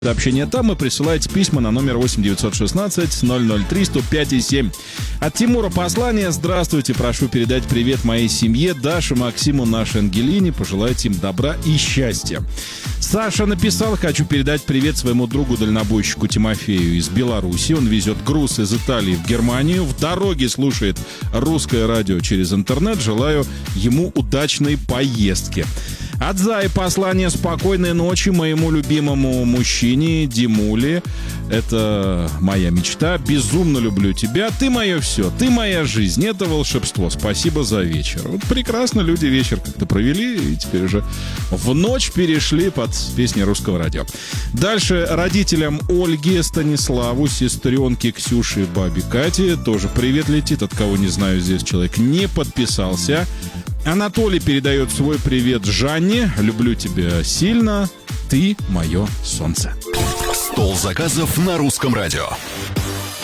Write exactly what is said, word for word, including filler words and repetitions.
Сообщение там и присылайте письма на номер восемь девятьсот шестнадцать ноль ноль три сто пять и семь. От Тимура послание. Здравствуйте, прошу передать привет моей семье, Даше, Максиму, нашей Ангелине. Пожелайте им добра и счастья. Саша написал: хочу передать привет своему другу-дальнобойщику Тимофею из Беларуси. Он везет груз из Италии в Германию. В дороге слушает русское радио через интернет. Желаю ему удачной поездки. От Зай послание: спокойной ночи моему любимому мужчине Димуле. Это моя мечта. Безумно люблю тебя. Ты мое все. Ты моя жизнь. Это волшебство. Спасибо за вечер. Вот прекрасно люди вечер как-то провели и теперь уже в ночь перешли под песни русского радио. Дальше родителям Ольги, Станиславу, сестренке Ксюше, бабе Кате тоже привет летит. От кого не знаю, здесь человек не подписался. Анатолий передает свой привет Жанне. Люблю тебя сильно. Ты мое солнце. Стол заказов на русском радио.